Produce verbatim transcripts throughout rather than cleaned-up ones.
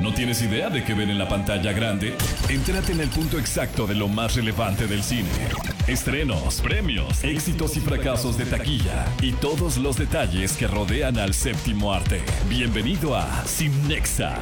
¿No tienes idea de qué ver en la pantalla grande? Entérate en el punto exacto de lo más relevante del cine. Estrenos, premios, éxitos y fracasos de taquilla y todos los detalles que rodean al séptimo arte. Bienvenido a Cinexa.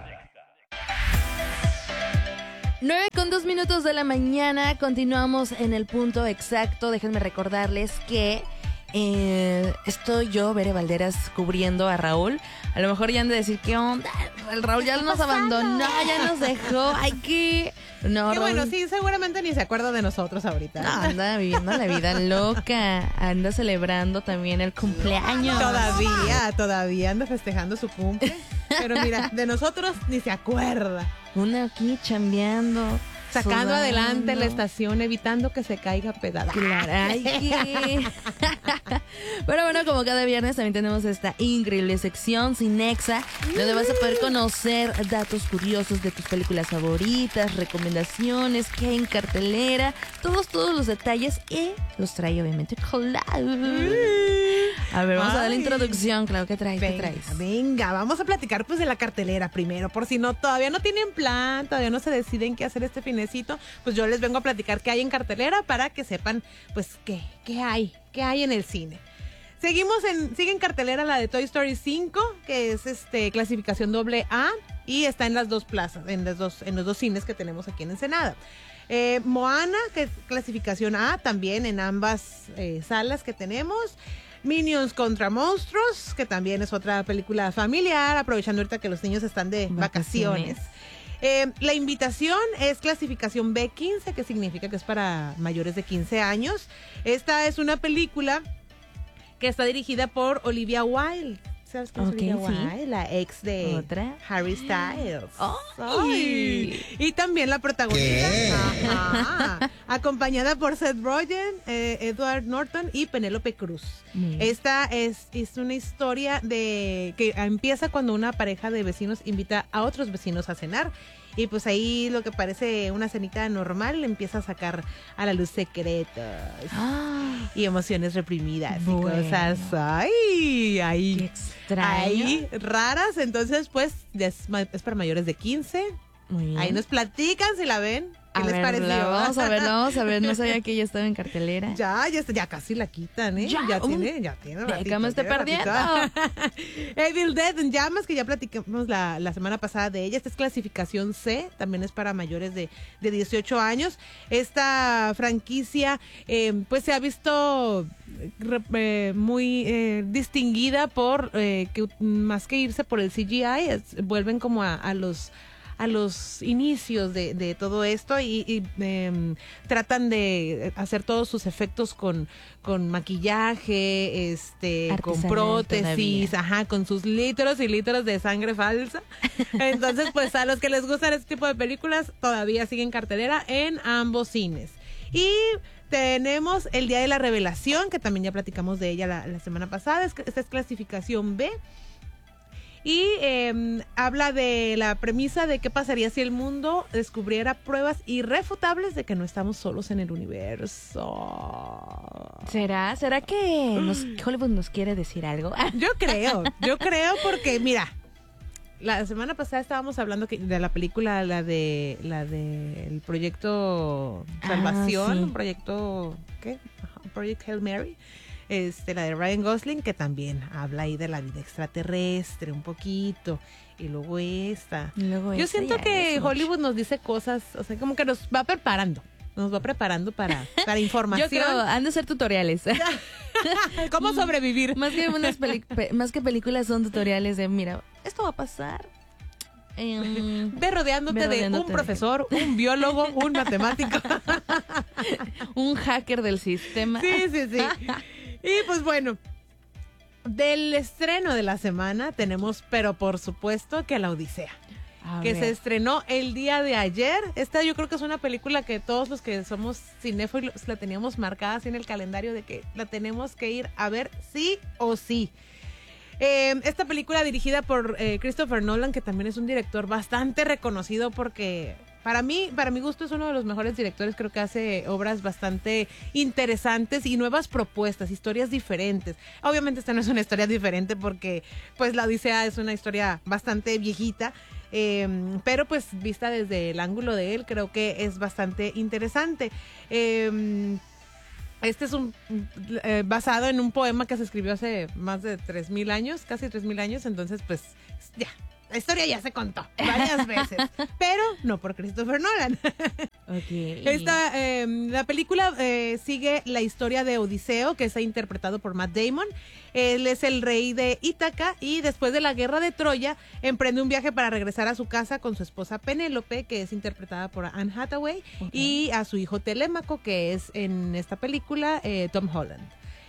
nueve con dos minutos de la mañana, continuamos en el punto exacto. Déjenme recordarles que eh, estoy yo, Bere Valderas, cubriendo a Raúl. A lo mejor ya han de decir, ¿qué onda? El Raúl ya nos abandonó, ya nos dejó. Hay que... No, Qué Raúl... bueno, sí, seguramente ni se acuerda de nosotros ahorita. No, anda viviendo la vida loca. Anda celebrando también el cumpleaños. Todavía, todavía anda festejando su cumple. Pero mira, de nosotros ni se acuerda. Uno aquí chambeando, sacando sudando. adelante la estación, evitando que se caiga pedada. Claro, ay, qué. Pero bueno, como cada viernes también tenemos esta increíble sección Cinexa, donde vas a poder conocer datos curiosos de tus películas favoritas, recomendaciones, qué hay en cartelera, todos, todos los detalles, y los trae obviamente Clau. A ver, vamos ay. a dar la introducción, Clau, ¿qué traes? Venga, ¿Qué traes? Venga, vamos a platicar pues de la cartelera primero, por si no, todavía no tienen plan, todavía no se deciden qué hacer este finecito, pues yo les vengo a platicar qué hay en cartelera para que sepan pues qué, qué hay, qué hay en el cine. Seguimos en, sigue en cartelera la de Toy Story cinco, que es este clasificación doble A y está en las dos plazas, en los dos, en los dos cines que tenemos aquí en Ensenada. Eh, Moana, que es clasificación A, también en ambas eh, salas que tenemos. Minions contra Monstruos, que también es otra película familiar, aprovechando ahorita que los niños están de vacaciones. vacaciones. Eh, la invitación es clasificación B quince, que significa que es para mayores de quince años. Esta es una película que está dirigida por Olivia Wilde. ¿Sabes quién okay, es Olivia sí. Wilde? La ex de ¿Otra? Harry Styles. Oh, Ay. Y también la protagonista. Ajá, acompañada por Seth Rogen, eh, Edward Norton y Penélope Cruz. Mm. Esta es, es una historia de que empieza cuando una pareja de vecinos invita a otros vecinos a cenar. Y pues ahí lo que parece una cenita normal empieza a sacar a la luz secretos ah, y emociones reprimidas bueno. y cosas ay, ay, qué extraño. Ahí raras. Entonces pues es, es para mayores de quince. Muy bien. Ahí nos platican si la ven. ¿Qué a les ver, pareció? La vamos a ver, la vamos a ver. No sabía que ya estaba en cartelera. Ya, ya, está, ya casi la quitan, ¿eh? Ya, ya um, tiene, ya tiene. Que me esté perdiendo. Evil Dead en Llamas, que ya platicamos la, la semana pasada de ella. Esta es clasificación C, también es para mayores de, de dieciocho años. Esta franquicia, eh, pues se ha visto eh, muy eh, distinguida por eh, que más que irse por el C G I, es, vuelven como a, a los a los inicios de, de todo esto y, y eh, tratan de hacer todos sus efectos con, con maquillaje, este, con prótesis, todavía. Ajá, con sus litros y litros de sangre falsa. Entonces, pues a los que les gustan este tipo de películas, todavía siguen cartelera en ambos cines. Y tenemos El Día de la Revelación, que también ya platicamos de ella la, la semana pasada. Esta es clasificación B. Y eh, habla de la premisa de qué pasaría si el mundo descubriera pruebas irrefutables de que no estamos solos en el universo. ¿Será? ¿Será que nos, Hollywood nos quiere decir algo? Yo creo, yo creo porque, mira, la semana pasada estábamos hablando que de la película, la de la de el proyecto Salvación, ah, sí. proyecto, ¿qué? Project Hail Mary. Este, la de Ryan Gosling, que también habla ahí de la vida extraterrestre un poquito. Y luego esta. Y luego Yo esta siento que Hollywood mucho. nos dice cosas, o sea, como que nos va preparando. Nos va preparando para, para información. Yo creo, han de ser tutoriales. ¿Cómo sobrevivir? Más que, unas peli- pe- más que películas son tutoriales de, mira, esto va a pasar. Um, Ve rodeándote, ve rodeándote de un profesor, de... un biólogo, un matemático. Un hacker del sistema. Sí, sí, sí. Y pues bueno, del estreno de la semana tenemos, pero por supuesto que La Odisea, a que ver. se estrenó el día de ayer. Esta yo creo que es una película que todos los que somos cinéfilos la teníamos marcada así en el calendario de que la tenemos que ir a ver sí o sí. Eh, esta película dirigida por eh, Christopher Nolan, que también es un director bastante reconocido porque para mí, para mi gusto es uno de los mejores directores. Creo que hace obras bastante interesantes y nuevas propuestas, historias diferentes. Obviamente esta no es una historia diferente porque pues La Odisea es una historia bastante viejita. Eh, pero pues vista desde el ángulo de él, creo que es bastante interesante. Eh, este es un eh, basado en un poema que se escribió hace más de tres mil años, casi tres mil años, entonces pues ya. La historia ya se contó varias veces, pero no por Christopher Nolan. Okay. Esta, eh, la película eh, sigue la historia de Odiseo, que está interpretado por Matt Damon. Él es el rey de Ítaca y después de la guerra de Troya emprende un viaje para regresar a su casa con su esposa Penélope, que es interpretada por Anne Hathaway, okay. y a su hijo Telémaco, que es en esta película eh, Tom Holland.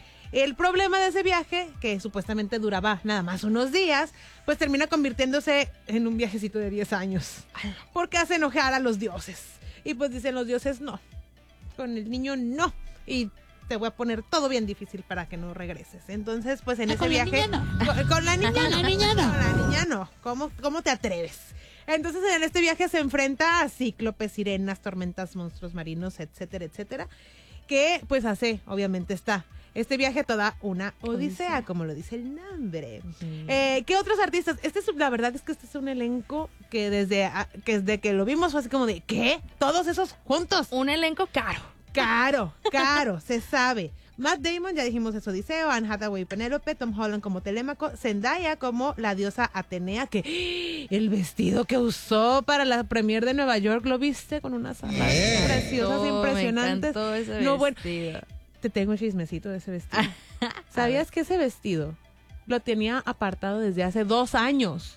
El problema de ese viaje, que supuestamente duraba nada más unos días, pues termina convirtiéndose en un viajecito de diez años. Porque hace enojar a los dioses. Y pues dicen los dioses, no, con el niño no. Y te voy a poner todo bien difícil para que no regreses. Entonces, pues en ese con viaje... La niña no. con, con la niña con no. la niña no. Con la niña no. ¿Cómo, cómo te atreves? Entonces en este viaje se enfrenta a cíclopes, sirenas, tormentas, monstruos marinos, etcétera, etcétera. Que pues hace, obviamente está... Este viaje toda una odisea, odisea, como lo dice el nombre. Sí. Eh, ¿Qué otros artistas? Este es, la verdad es que este es un elenco que desde, a, que desde que lo vimos fue así como de, ¿qué? ¿Todos esos juntos? Un elenco caro. Caro, caro, se sabe. Matt Damon, ya dijimos es Odiseo, Anne Hathaway, Penélope, Tom Holland como Telémaco, Zendaya como la diosa Atenea, que el vestido que usó para la premier de Nueva York, ¿lo viste? Con unas alas eh. preciosas, oh, impresionantes. Me encantó ese no, vestido. Bueno, te tengo un chismecito de ese vestido. ¿Sabías que ese vestido lo tenía apartado desde hace dos años?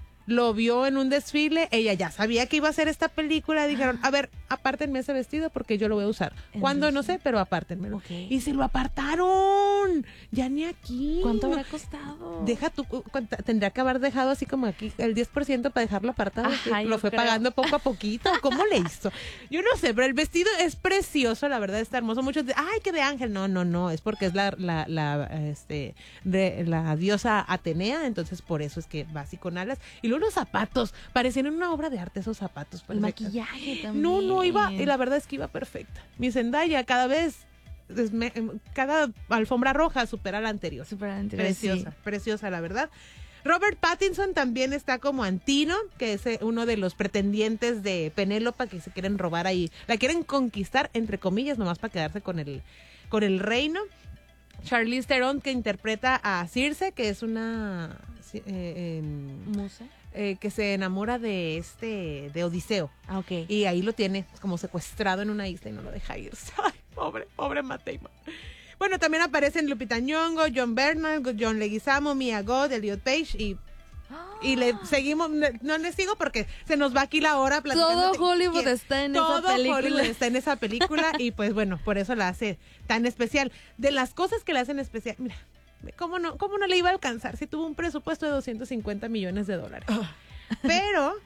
Lo vio en un desfile, ella ya sabía que iba a hacer esta película, dijeron, a ver, apártenme ese vestido porque yo lo voy a usar. ¿Cuándo? No sé, pero apártenmelo. Okay. Y se lo apartaron, ya ni aquí. ¿Cuánto habrá costado? Deja tú, tendría que haber dejado así como aquí el diez por ciento para dejarlo apartado. Ajá, lo fue creo. pagando poco a poquito, ¿cómo le hizo? Yo no sé, pero el vestido es precioso, la verdad está hermoso. Muchos dicen, ay, que de ángel. No, no, no, es porque es la, la, la, este, de, la diosa Atenea, entonces por eso es que va así con alas. Y los zapatos, parecían una obra de arte esos zapatos. El maquillaje también. No, no, iba, y la verdad es que iba perfecta. Mi Zendaya cada vez, me, cada alfombra roja supera la anterior. Supera la anterior, Preciosa, sí. preciosa, la verdad. Robert Pattinson también está como Antino, que es uno de los pretendientes de Penélope que se quieren robar ahí. La quieren conquistar, entre comillas, nomás para quedarse con el, con el reino. Charlize Theron, que interpreta a Circe, que es una... Eh, eh, ¿Musa? Eh, que se enamora de este, de Odiseo. Ah, ok. Y ahí lo tiene como secuestrado en una isla y no lo deja irse. Ay, pobre, pobre Matt Damon. Bueno, también aparecen Lupita Nyong'o, John Bernthal, John Leguizamo, Mia Goth, Elliot Page y... Y le seguimos, no les sigo porque se nos va aquí la hora platicando. Todo Hollywood está en esa película. Todo Hollywood está en esa película y pues bueno, por eso la hace tan especial. De las cosas que la hacen especial, mira, ¿cómo no, cómo no le iba a alcanzar si tuvo un presupuesto de doscientos cincuenta millones de dólares? Oh. Pero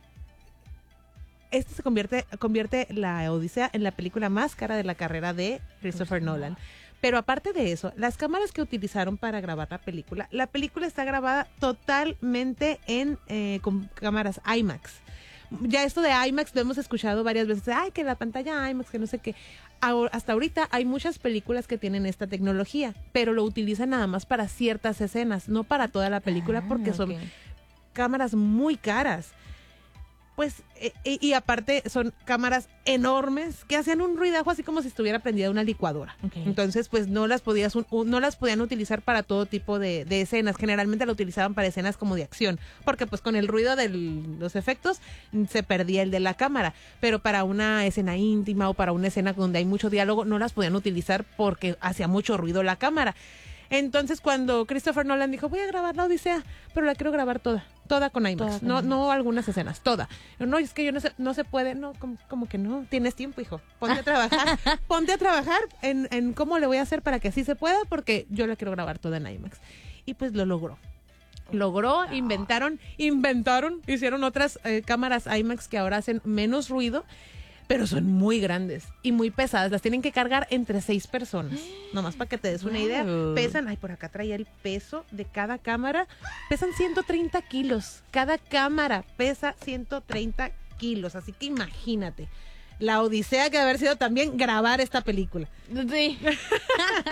este se convierte, convierte la Odisea en la película más cara de la carrera de Christopher Nolan. Pero aparte de eso, las cámaras que utilizaron para grabar la película, la película está grabada totalmente en eh, con cámaras IMAX. Ya esto de IMAX lo hemos escuchado varias veces. Ay, que la pantalla IMAX, que no sé qué. Ahora, hasta ahorita hay muchas películas que tienen esta tecnología, pero lo utilizan nada más para ciertas escenas, no para toda la película, ah, porque okay. son cámaras muy caras. Pues, eh, y aparte son cámaras enormes que hacían un ruidajo así como si estuviera prendida una licuadora. Okay. Entonces, pues no las podías, un, no las podían utilizar para todo tipo de, de escenas. Generalmente la utilizaban para escenas como de acción, porque pues con el ruido de los efectos se perdía el de la cámara. Pero para una escena íntima o para una escena donde hay mucho diálogo, no las podían utilizar porque hacía mucho ruido la cámara. Entonces, cuando Christopher Nolan dijo, voy a grabar la Odisea, pero la quiero grabar toda, toda con IMAX, toda, no, no algunas escenas, toda. No, es que yo no se, no se puede, no, como, como que no, tienes tiempo, hijo, ponte a trabajar, ponte a trabajar en, en cómo le voy a hacer para que así se pueda, porque yo la quiero grabar toda en IMAX. Y pues lo logró. Logró, no. inventaron, inventaron, hicieron otras eh, cámaras IMAX que ahora hacen menos ruido, pero son muy grandes y muy pesadas. Las tienen que cargar entre seis personas. Nomás para que te des una wow. idea. Pesan, ay, por acá traía el peso de cada cámara. Pesan ciento treinta kilos. Cada cámara pesa ciento treinta kilos. Así que imagínate. La odisea que debe haber sido también grabar esta película. Sí.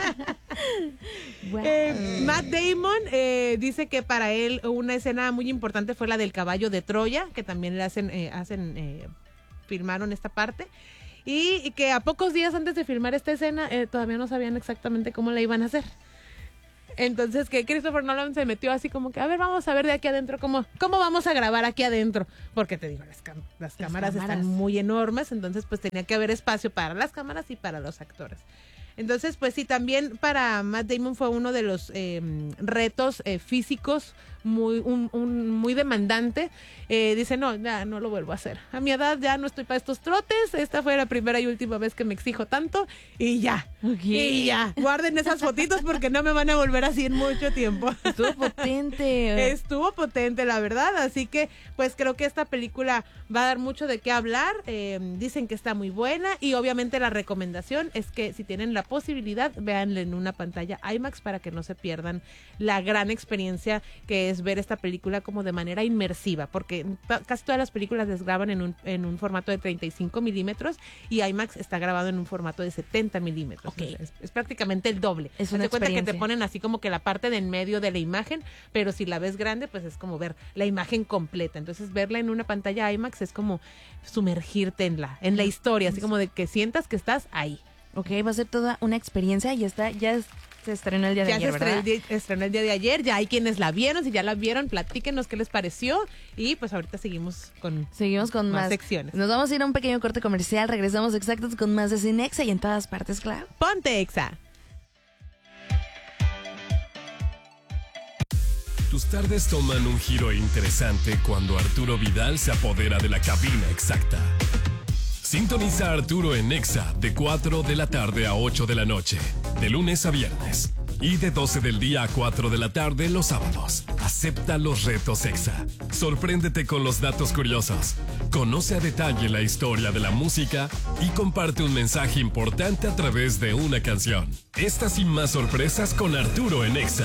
Wow. Eh, Matt Damon eh, dice que para él una escena muy importante fue la del caballo de Troya, que también le hacen, eh, hacen eh, filmaron esta parte. Y, y que a pocos días antes de filmar esta escena eh, todavía no sabían exactamente cómo la iban a hacer. Entonces que Christopher Nolan se metió así como que, a ver, vamos a ver de aquí adentro cómo, cómo vamos a grabar aquí adentro. Porque te digo, las, cam- las, las cámaras, cámaras están muy enormes, entonces pues tenía que haber espacio para las cámaras y para los actores. Entonces, pues sí, también para Matt Damon fue uno de los eh, retos eh, físicos muy, un, un, muy demandante. Eh, dice, no, ya no lo vuelvo a hacer. A mi edad ya no estoy para estos trotes. Esta fue la primera y última vez que me exijo tanto. Y ya, okay. y ya. Guarden esas fotitos porque no me van a volver así en mucho tiempo. Estuvo potente. Estuvo potente, la verdad. Así que, pues creo que esta película va a dar mucho de qué hablar. Eh, dicen que está muy buena y obviamente la recomendación es que si tienen la posibilidad, véanla en una pantalla IMAX para que no se pierdan la gran experiencia que es ver esta película como de manera inmersiva, porque casi todas las películas les graban en un, en un formato de treinta y cinco milímetros y IMAX está grabado en un formato de setenta milímetros. Okay. Es, es prácticamente el doble. Es una Te cuenta experiencia. que te ponen así como que la parte de en medio de la imagen, pero si la ves grande, pues es como ver la imagen completa. Entonces verla en una pantalla IMAX es como sumergirte en la, en la historia, así como de que sientas que estás ahí. Ok, va a ser toda una experiencia y está, ya es, se estrenó el día de ya ayer, se ¿verdad? estrenó el, día, estrenó el día de ayer, ya hay quienes la vieron, si ya la vieron, platíquenos qué les pareció y pues ahorita seguimos con Seguimos con más, más secciones. Nos vamos a ir a un pequeño corte comercial, regresamos exactos con más de Cinexa y en todas partes, claro. Ponte Exa. Tus tardes toman un giro interesante cuando Arturo Vidal se apodera de la cabina exacta. Sintoniza a Arturo en Exa de cuatro de la tarde a ocho de la noche, de lunes a viernes. Y de doce del día a cuatro de la tarde los sábados. Acepta los retos Exa. Sorpréndete con los datos curiosos. Conoce a detalle la historia de la música y comparte un mensaje importante a través de una canción. Estas y más sorpresas con Arturo en Exa.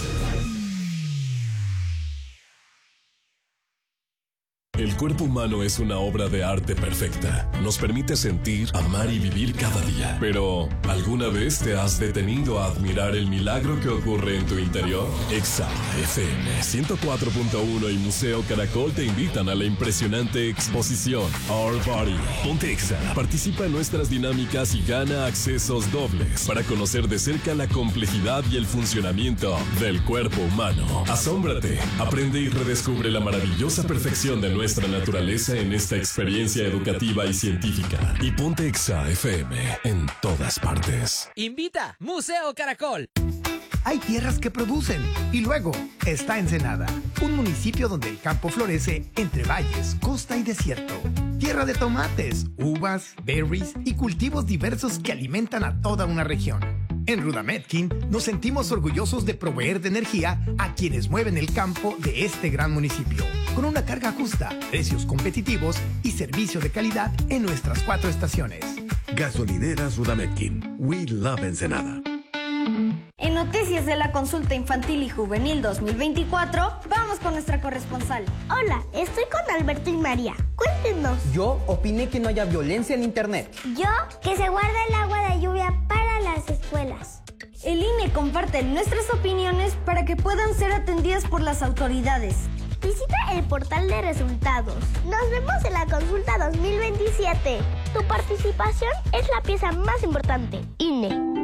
El cuerpo humano es una obra de arte perfecta. Nos permite sentir, amar y vivir cada día. Pero, ¿alguna vez te has detenido a admirar el milagro que ocurre en tu interior? Exa F M ciento cuatro punto uno y Museo Caracol te invitan a la impresionante exposición Our Body. Ponte Exa. Participa en nuestras dinámicas y gana accesos dobles para conocer de cerca la complejidad y el funcionamiento del cuerpo humano. Asómbrate, aprende y redescubre la maravillosa perfección de nuestra nuestra naturaleza en esta experiencia educativa y científica. Y ponte Exa F M en todas partes. Invita Museo Caracol. Hay tierras que producen y luego está Ensenada, un municipio donde el campo florece entre valles, costa y desierto. Tierra de tomates, uvas, berries y cultivos diversos que alimentan a toda una región. En Rudametkin nos sentimos orgullosos de proveer de energía a quienes mueven el campo de este gran municipio, con una carga justa, precios competitivos y servicio de calidad en nuestras cuatro estaciones. Gasolineras Rudametkin. We love Ensenada. En noticias de la consulta infantil y juvenil dos mil veinticuatro, vamos con nuestra corresponsal. Hola, estoy con Alberto y María. Cuéntenos. Yo opiné que no haya violencia en internet. Yo, que se guarda el agua de lluvia para las escuelas. El I N E comparte nuestras opiniones para que puedan ser atendidas por las autoridades. Visita el portal de resultados. Nos vemos en la consulta dos mil veintisiete. Tu participación es la pieza más importante. I N E.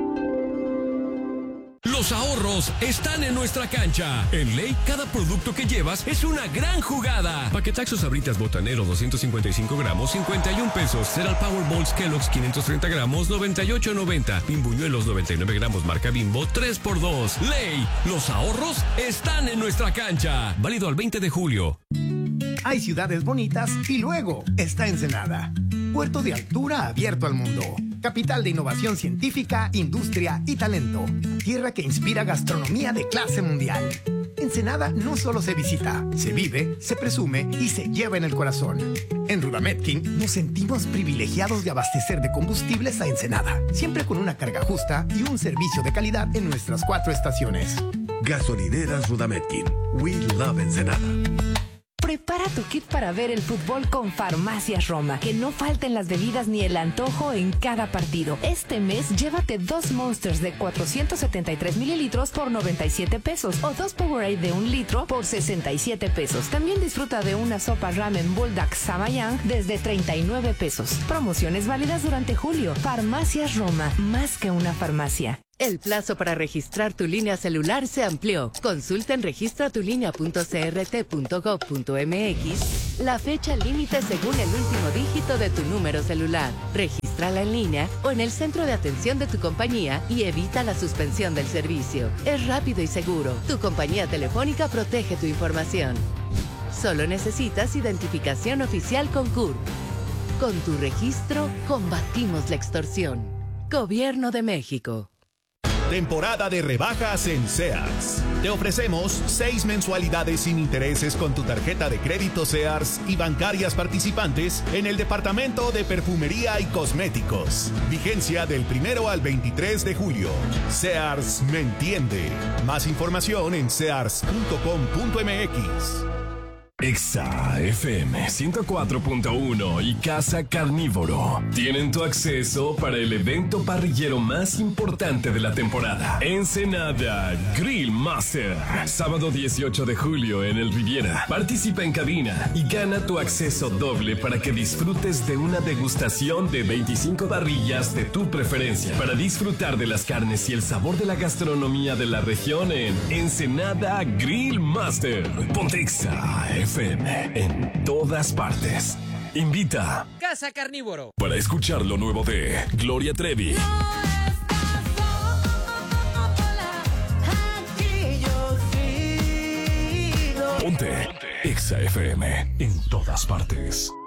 Los ahorros están en nuestra cancha. En Ley, cada producto que llevas es una gran jugada. Paquetaxo Sabritas Botanero doscientos cincuenta y cinco gramos, cincuenta y un pesos. Cereal Powerballs Kellogg's quinientos treinta gramos, noventa y ocho noventa. Bimbuñuelos noventa y nueve gramos marca Bimbo, tres por dos. Ley, los ahorros están en nuestra cancha. Válido al veinte de julio. Hay ciudades bonitas y luego está Ensenada. Puerto de altura abierto al mundo. Capital de innovación científica, industria y talento. Tierra que inspira gastronomía de clase mundial. Ensenada no solo se visita, se vive, se presume y se lleva en el corazón. En Rudametkin nos sentimos privilegiados de abastecer de combustibles a Ensenada, siempre con una carga justa y un servicio de calidad en nuestras cuatro estaciones. Gasolineras Rudametkin. We love Ensenada. Prepara tu kit para ver el fútbol con Farmacias Roma. Que no falten las bebidas ni el antojo en cada partido. Este mes, llévate dos Monsters de cuatrocientos setenta y tres mililitros por noventa y siete pesos o dos Powerade de un litro por sesenta y siete pesos. También disfruta de una sopa ramen Bulldog Samayang desde treinta y nueve pesos. Promociones válidas durante julio. Farmacias Roma, más que una farmacia. El plazo para registrar tu línea celular se amplió. Consulta en registratulinea punto c r t punto gov punto m x la fecha límite según el último dígito de tu número celular. Regístrala en línea o en el centro de atención de tu compañía y evita la suspensión del servicio. Es rápido y seguro. Tu compañía telefónica protege tu información. Solo necesitas identificación oficial con C U R. Con tu registro, combatimos la extorsión. Gobierno de México. Temporada de rebajas en Sears. Te ofrecemos seis mensualidades sin intereses con tu tarjeta de crédito Sears y bancarias participantes en el departamento de perfumería y cosméticos. Vigencia del primero al veintitrés de julio. Sears me entiende. Más información en sears punto com punto m x. Exa F M ciento cuatro punto uno y Casa Carnívoro tienen tu acceso para el evento parrillero más importante de la temporada. Ensenada Grill Master. Sábado dieciocho de julio en el Riviera. Participa en cabina y gana tu acceso doble para que disfrutes de una degustación de veinticinco parrillas de tu preferencia. Para disfrutar de las carnes y el sabor de la gastronomía de la región en Ensenada Grill Master. Ponte Exa F M en todas partes. Invita Casa Carnívoro. Para escuchar lo nuevo de Gloria Trevi. Ponte Exa F M en todas partes.